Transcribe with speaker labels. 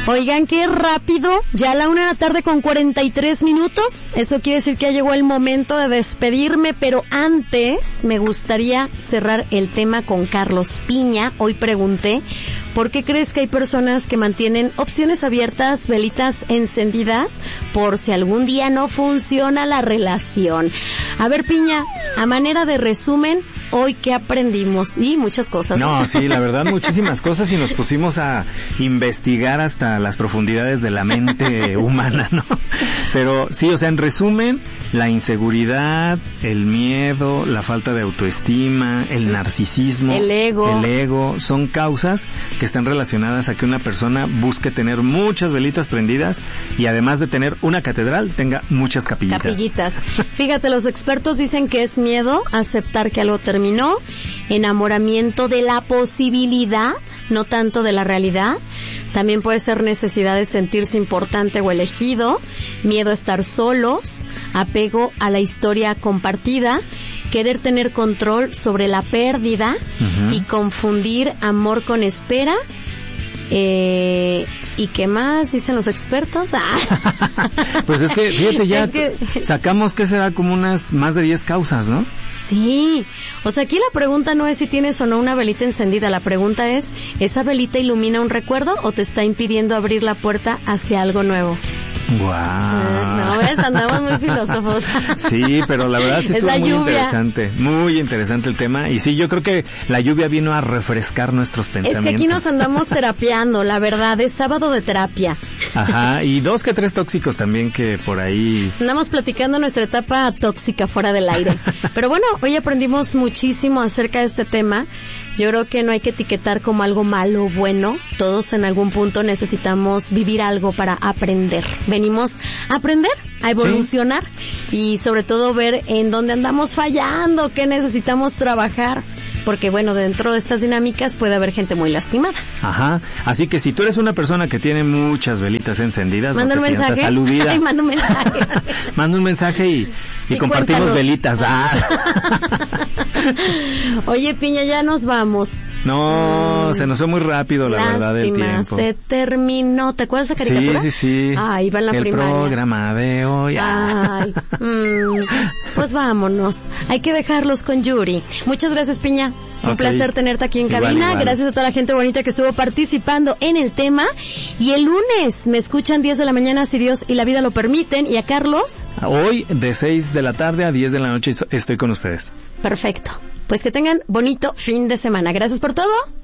Speaker 1: Oigan, qué rápido, ya a la 1:43 p.m. Eso quiere decir que ya llegó el momento de despedirme, pero antes me gustaría cerrar el tema con Carlos Piña. Hoy pregunté, ¿por qué crees que hay personas que mantienen opciones abiertas, velitas encendidas, por si algún día no funciona la relación? A ver, Piña, a manera de resumen, hoy ¿qué aprendimos? Y muchas cosas.
Speaker 2: No, sí, la verdad, muchísimas cosas, y nos pusimos a investigar hasta las profundidades de la mente humana, ¿no? Pero sí, o sea, en resumen, la inseguridad, el miedo, la falta de autoestima, el narcisismo,
Speaker 1: el ego,
Speaker 2: son causas que están relacionadas a que una persona busque tener muchas velitas prendidas y además de tener una catedral, tenga muchas capillitas.
Speaker 1: Fíjate, los expertos dicen que es miedo aceptar que algo terminó, enamoramiento de la posibilidad, no tanto de la realidad. También puede ser necesidad de sentirse importante o elegido, miedo a estar solos, apego a la historia compartida, querer tener control sobre la pérdida y confundir amor con espera. ¿Y qué más dicen los expertos?
Speaker 2: Pues es que, fíjate, ya sacamos que será como unas más de 10 causas, ¿no?
Speaker 1: Sí, o sea, aquí la pregunta no es si tienes o no una velita encendida, la pregunta es, ¿esa velita ilumina un recuerdo o te está impidiendo abrir la puerta hacia algo nuevo?
Speaker 2: Wow.
Speaker 1: No, ves, andamos muy filósofos.
Speaker 2: Sí, pero la verdad sí estuvo muy interesante el tema, y sí, yo creo que la lluvia vino a refrescar nuestros pensamientos.
Speaker 1: Es que aquí nos andamos terapiando, la verdad, es sábado de terapia.
Speaker 2: Ajá, y 2 que 3 tóxicos también que por ahí...
Speaker 1: Andamos platicando nuestra etapa tóxica fuera del aire. Pero bueno, hoy aprendimos muchísimo acerca de este tema. Yo creo que no hay que etiquetar como algo malo o bueno. Todos en algún punto necesitamos vivir algo para aprender. Venimos a aprender, a evolucionar, y sobre todo ver en dónde andamos fallando, qué necesitamos trabajar. Porque bueno, dentro de estas dinámicas puede haber gente muy lastimada.
Speaker 2: Ajá, así que si tú eres una persona que tiene muchas velitas encendidas,
Speaker 1: manda
Speaker 2: no te sientas aludida.
Speaker 1: Ay, manda un mensaje.
Speaker 2: Manda un mensaje y compartimos
Speaker 1: cuéntanos.
Speaker 2: velitas.
Speaker 1: Oye, Piña, ya nos vamos.
Speaker 2: No, se nos fue muy rápido, la verdad, el tiempo.
Speaker 1: Se terminó. ¿Te acuerdas de esa caricatura?
Speaker 2: Sí.
Speaker 1: Ay, iba en la primaria.
Speaker 2: El programa de hoy.
Speaker 1: Pues vámonos. Hay que dejarlos con Yuri. Muchas gracias, Piña. Un placer tenerte aquí en cabina. Igual. Gracias a toda la gente bonita que estuvo participando en el tema. Y el lunes me escuchan 10 de la mañana, si Dios y la vida lo permiten. ¿Y a Carlos?
Speaker 2: Hoy de 6 de la tarde a 10 de la noche estoy con ustedes.
Speaker 1: Perfecto. Pues que tengan bonito fin de semana. Gracias por todo.